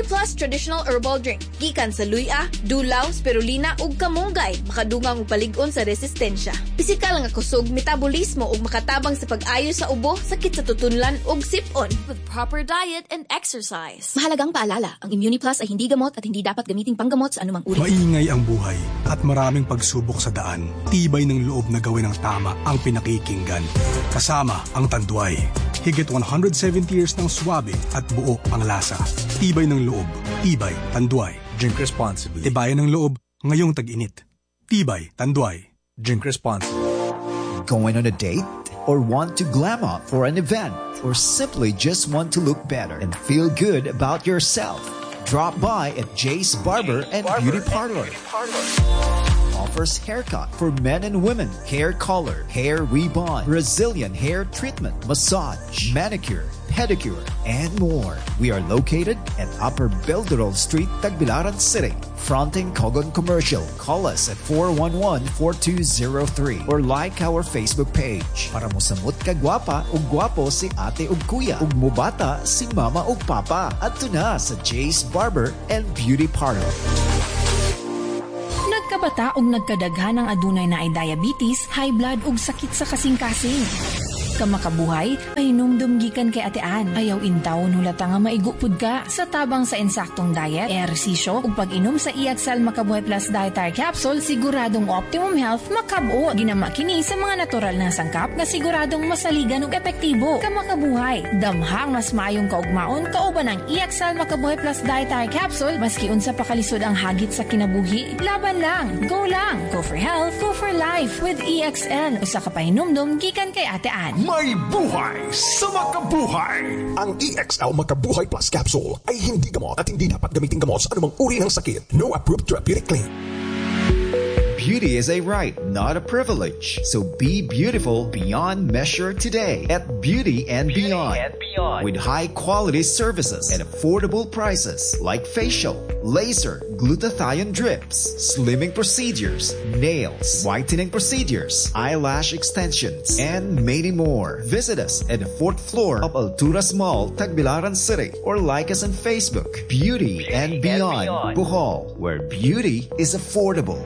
Immuniplus Traditional Herbal Drink. Gikan sa luya, dulaw, spirulina ug kamunggay. Makadungang og palig-on sa resistensya. Pisikal nga kusog, metabolismo ug makatabang sa pag-ayo sa ubo, sakit sa tutunlan ug sip-on. With proper diet and exercise. Mahalagang paalala, ang Immuniplus ay hindi gamot at hindi dapat gamiting panggamot sa anumang uri. Maingay ang buhay at maraming pagsubok sa daan. Tibay ng loob na gawin ang tama ang pinakikinggan. Kasama ang Tanduay. Higit 170 years ng swabe at buo ang lasa. Tibay ng loob. Tibay, Tanduay. Drink responsibly. Tibayan ng loob ngayong tag-init. Tibay, Tanduay. Drink responsibly. Going on a date? Or want to glam up for an event? Or simply just want to look better and feel good about yourself? Drop by at Jay's Barber and Beauty Parlor. Offers haircut for men and women, hair color, hair rebond, Brazilian hair treatment, massage, manicure, pedicure, and more. We are located at Upper Belderol Street, Tagbilaran City, fronting Kogon Commercial. Call us at 411-4203 or like our Facebook page. Para mo samot ka gwapa o gwapo si ate o kuya, ug mubata si mama o papa. Adto na sa Jay's Barber and Beauty Parlor. Nagkabata og nagkadaghan ng adunay na ay diabetes, high blood ug sakit sa kasing-kasing. Kamakabuhay, pahinumdum gikan kay atean. Ayaw intawon hulata nga maigupod ka. Sa tabang sa insaktong diet, ehersisyo ug pag-inom sa Iaxal Makabuhay Plus Dietary Capsule, siguradong optimum health makabuo. Ginama kini sa mga natural na sangkap nga siguradong masaligan ug epektibo. Kamakabuhay, damhang mas maayong kaugmaon kauban ang Iaxal Makabuhay Plus Dietary Capsule. Maski unsa pa kalisod ang hagit sa kinabuhi, laban lang, go lang. Go for health, go for life with EXL. Usa ka pahinumdum gikan kay atean. May buhay sa makabuhay! Ang EXL Makabuhay Plus Capsule ay hindi gamot at hindi dapat gamitin gamot sa anumang uri ng sakit. No approved therapeutic claim. Beauty is a right, not a privilege. So be beautiful beyond measure today at Beauty and Beyond. With high-quality services at affordable prices like facial, laser, glutathione drips, slimming procedures, nails, whitening procedures, eyelash extensions, and many more. Visit us at the 4th floor of Alturas Mall, Tagbilaran City, or like us on Facebook, Beauty and Beyond, Bohol, where beauty is affordable.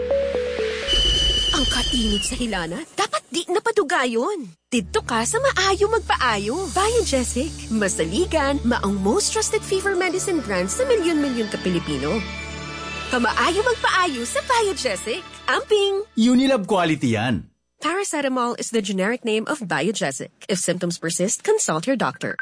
Ang kainit sa hilana, dapat di napadugayon. Dito ka sa maayo magpaayo. Biogesic, masaligan, maong most trusted fever medicine brand sa milyon-milyon ka Pilipino. Kamaayo magpaayo sa Biogesic. Amping! Unilab quality yan. Paracetamol is the generic name of Biogesic. If symptoms persist, consult your doctor.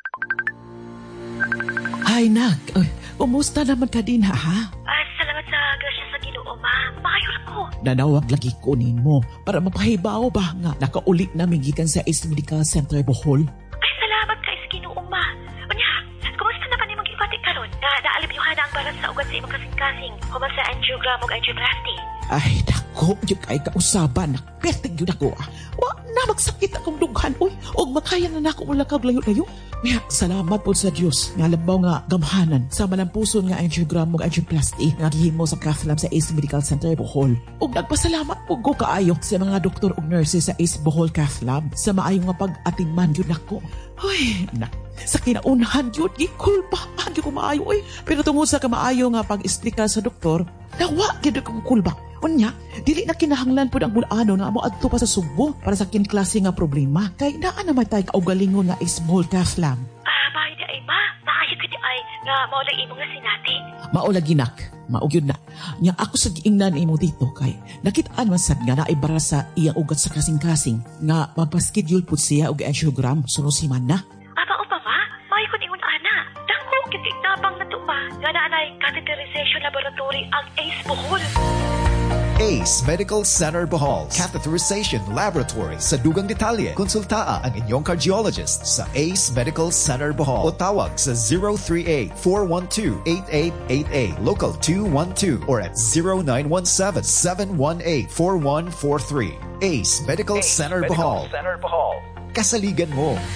Ay, nak. Kumusta naman ka din, ha? Salamat sa grasya sa Ginoo, ma. Maayo lang ko. Nanawag lagi kunin mo para mapahibaw ba nga nakaulit namin gikan sa Ace Medical Center, Bohol. Ay, salamat kay sa Ginoo, ma. Unya, kumusta na pa ni mag-iwati karon? Naalibyuhan na ang balat sa ugat sa imong kasing-kasing. Human sa angiogram o angioplasty. Ay, dako, yung kay kausaban. Nakpertig yun ako, Wa na magsakit akong dughan, og makaya na ako mula kag layo-layo. Kaya, salamat po sa Diyos. Nga labaw nga gamhanan sa malampuson nga angiogram o angioplasty nga gihimo sa cath lab sa Ace Medical Center, Bohol. Og nagpasalamat po ko kaayo sa mga doktor ug nurses sa Ace Bohol Cath Lab sa maayong nga pag-atingman yun ako. Uy, sa kinaunahan yun, gikulbahan yun ko maayo, Pero tungod sa kamaayo nga pag-explica sa doktor, nawa, gano'n kong kulbak. Unya, dili na kinahanglan po ang bulano nga mo adto pa sa Subo para sa kinklase nga problema. Kay naa naman tayo kaugalingon nga small cath lab. Maayo di ay, ma. Maayo ka di ay nga maulang imo nga sinati. Maulaginak. Maugyod na. Nya ako sa giingnan imo dito kay nakitaan man sad nga naibara sa iyang ugat sa kasing-kasing nga magpa-schedule pud siya og angiogram suno si man na. Aba upa ma, maayo kun ingon ana. Dako kiti tabang nato pa. Nga naanay catheterization laboratory ang Ace Bohol. Ace Medical Center Bohol Catheterization Laboratory. Sa dugang detalye, konsultaa ang inyong cardiologist sa Ace Medical Center Bohol o tawag sa 038-412-8888 Local 212 or at 0917-718-4143. Ace Medical Center Bohol. Kasaligan mo,